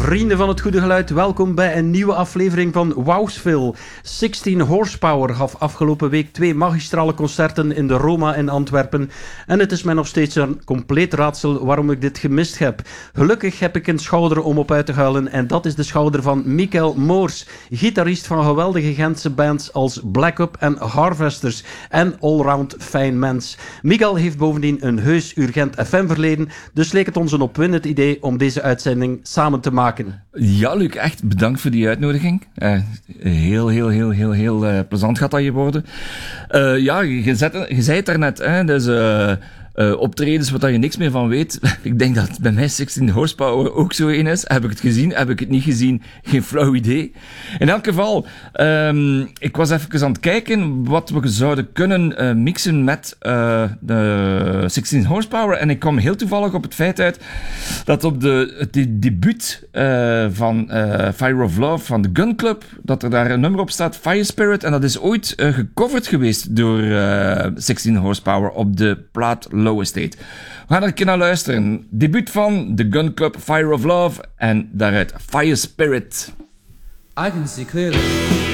Vrienden van het goede geluid, welkom bij een nieuwe aflevering van Wowsville. 16 Horsepower gaf afgelopen week 2 magistrale concerten in de Roma in Antwerpen. En het is mij nog steeds een compleet raadsel waarom ik dit gemist heb. Gelukkig heb ik een schouder om op uit te huilen en dat is de schouder van Michael Moors, gitarist van geweldige Gentse bands als Black Up en Harvesters en allround fijn mens. Michael heeft bovendien een heus Urgent FM-verleden, dus leek het ons een opwindend idee om deze uitzending samen te maken. Ja, Luc, echt bedankt voor die uitnodiging. Heel plezant gaat dat hier worden. Ja, je zei het daarnet, hè, dus optredens waar je niks meer van weet. Ik denk dat bij mij 16 Horsepower ook zo een is. Heb ik het gezien? Heb ik het niet gezien? Geen flauw idee. In elk geval, ik was even aan het kijken wat we zouden kunnen mixen met de 16 Horsepower. En ik kwam heel toevallig op het feit uit dat op het debuut van Fire of Love van de Gun Club, dat er daar een nummer op staat, Fire Spirit. En dat is ooit gecoverd geweest door 16 Horsepower op de plaat Low Estate. We gaan er een keer naar luisteren. Debuut van The Gun Club, Fire of Love, en daaruit Fire Spirit. I can see clearly.